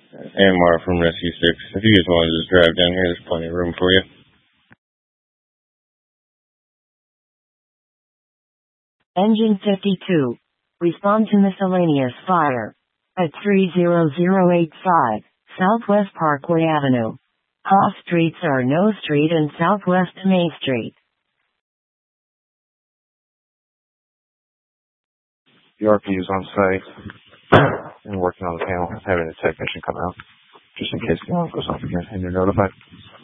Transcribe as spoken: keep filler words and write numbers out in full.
Amar from Rescue six. If you guys want to just drive down here, there's plenty of room for you. Engine fifty-two. Respond to miscellaneous fire. At three zero zero eight five, Southwest Parkway Avenue. Off streets are No Street and Southwest Main Street. The R P is on site and working on the panel, having a technician come out, just in case the alarm goes off again, and you're notified.